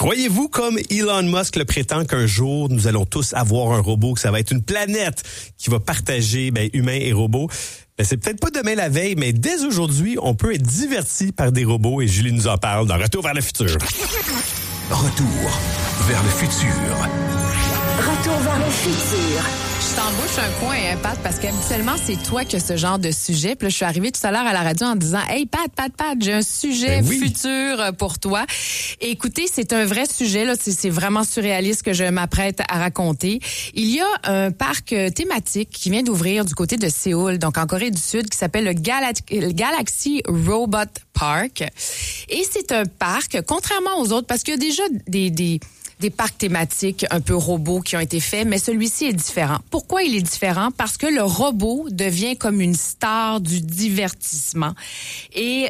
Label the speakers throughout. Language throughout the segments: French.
Speaker 1: Croyez-vous, comme Elon Musk le prétend, qu'un jour, nous allons tous avoir un robot, que ça va être une planète qui va partager humains et robots? C'est peut-être pas demain la veille, mais dès aujourd'hui, on peut être diverti par des robots et Julie nous en parle dans Retour vers le futur.
Speaker 2: Retour vers le futur.
Speaker 3: Retour vers le futur.
Speaker 4: Je t'embauche un coin, hein, Pat, parce qu'habituellement, c'est toi qui as ce genre de sujet. Puis là, je suis arrivée tout à l'heure à la radio en disant « Hey, Pat, j'ai un sujet futur pour toi. » Écoutez, c'est un vrai sujet, là. C'est vraiment surréaliste que je m'apprête à raconter. Il y a un parc thématique qui vient d'ouvrir du côté de Séoul, donc en Corée du Sud, qui s'appelle le Galaxy Robot Park. Et c'est un parc, contrairement aux autres, parce qu'il y a déjà des parcs thématiques un peu robots qui ont été faits, mais celui-ci est différent. Pourquoi il est différent? Parce que le robot devient comme une star du divertissement. Et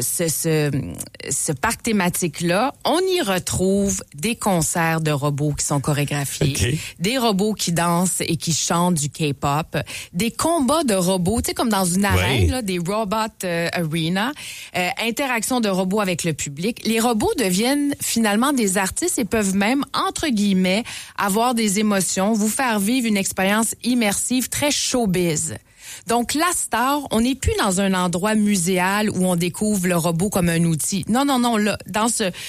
Speaker 4: ce parc thématique-là, on y retrouve des concerts de robots qui sont chorégraphiés, des robots qui dansent et qui chantent du K-pop, des combats de robots, tu sais, comme dans une arène, là, des robot arena, interaction de robots avec le public. Les robots deviennent finalement des artistes et peuvent même entre guillemets, avoir des émotions, vous faire vivre une expérience immersive très showbiz. Donc, la star, on n'est plus dans un endroit muséal où on découvre le robot comme un outil. Non, là, dans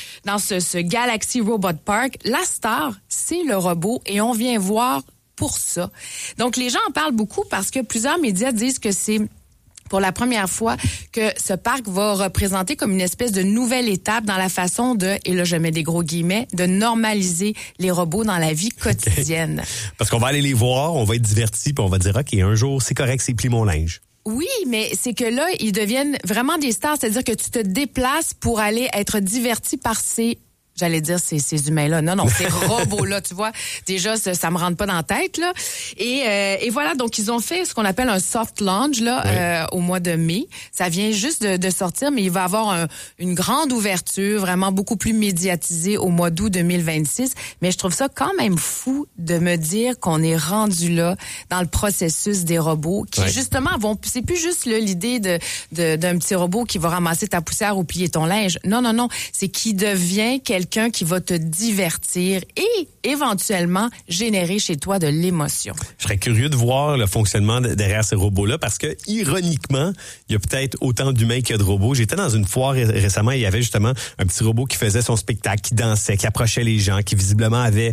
Speaker 4: ce Galaxy Robot Park, la star, c'est le robot et on vient voir pour ça. Donc, les gens en parlent beaucoup parce que plusieurs médias disent que c'est pour la première fois que ce parc va représenter comme une espèce de nouvelle étape dans la façon de, et là je mets des gros guillemets, de normaliser les robots dans la vie quotidienne.
Speaker 1: Parce qu'on va aller les voir, on va être divertis, puis on va dire, OK, un jour, c'est correct, c'est plie mon linge.
Speaker 4: Oui, mais c'est que là, ils deviennent vraiment des stars, c'est-à-dire que tu te déplaces pour aller être diverti par ces ces humains-là. Non, ces robots-là, tu vois. Déjà, ça me rentre pas dans la tête, là. Et voilà, donc ils ont fait ce qu'on appelle un soft launch, là, au mois de mai. Ça vient juste de sortir, mais il va y avoir une grande ouverture, vraiment beaucoup plus médiatisée au mois d'août 2026. Mais je trouve ça quand même fou de me dire qu'on est rendu là dans le processus des robots qui, justement, c'est plus juste là, l'idée d'un petit robot qui va ramasser ta poussière ou plier ton linge. Non. C'est qui devient quelqu'un qui va te divertir et éventuellement générer chez toi de l'émotion.
Speaker 1: Je serais curieux de voir le fonctionnement derrière ces robots-là parce que, ironiquement, il y a peut-être autant d'humains qu'il y a de robots. J'étais dans une foire récemment et il y avait justement un petit robot qui faisait son spectacle, qui dansait, qui approchait les gens, qui visiblement avait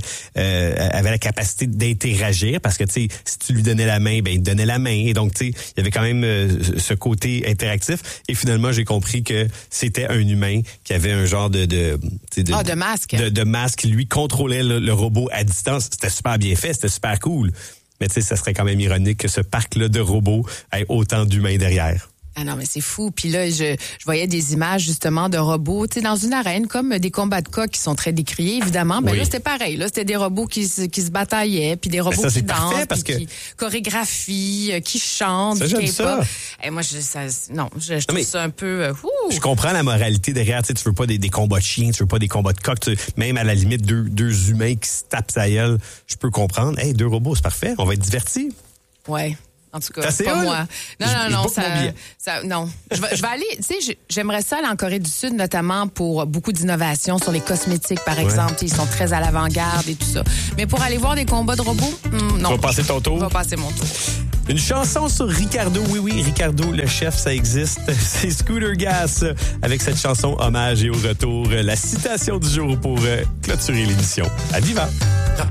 Speaker 1: la capacité d'interagir parce que, tu sais, si tu lui donnais la main, il te donnait la main. Et donc, tu sais, il y avait quand même ce côté interactif. Et finalement, j'ai compris que c'était un humain qui avait un genre de
Speaker 4: masque.
Speaker 1: De masque. Lui contrôlait le robot à distance. C'était super bien fait, c'était super cool. Mais tu sais, ça serait quand même ironique que ce parc-là de robots ait autant d'humains derrière.
Speaker 4: Ah non, mais c'est fou. Puis là, je voyais des images justement de robots, tu sais, dans une arène, comme des combats de coqs qui sont très décriés, évidemment. Ben là, c'était pareil. Là, c'était des robots qui se bataillaient, puis des robots qui dansent, qui chorégraphient, qui chantent.
Speaker 1: Ça, j'aime ça.
Speaker 4: Et moi, je trouve ça un peu...
Speaker 1: Je comprends la moralité derrière. Tu veux pas des combats de chiens, tu veux pas des combats de coqs. Même à la limite, deux humains qui se tapent sa gueule, je peux comprendre. Hey, deux robots, c'est parfait. On va être divertis.
Speaker 4: Ouais. En tout cas, pas moi. Non, non. Je vais aller, tu sais, j'aimerais ça aller en Corée du Sud, notamment pour beaucoup d'innovations sur les cosmétiques, par exemple. Ils sont très à l'avant-garde et tout ça. Mais pour aller voir des combats de robots, non.
Speaker 1: Tu vas passer ton tour?
Speaker 4: Je vais passer mon tour.
Speaker 1: Une chanson sur Ricardo. Oui, Ricardo, le chef, ça existe. C'est Scooter Gas avec cette chanson hommage et au retour, la citation du jour pour clôturer l'émission. À Viva!